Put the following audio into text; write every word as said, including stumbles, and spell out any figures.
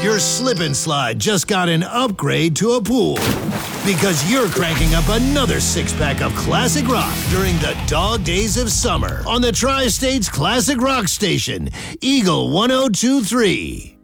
Your slip and slide just got an upgrade to a pool. Because you're cranking up another six-pack of classic rock during the dog days of summer on the Tri-States Classic Rock Station, Eagle one oh two three.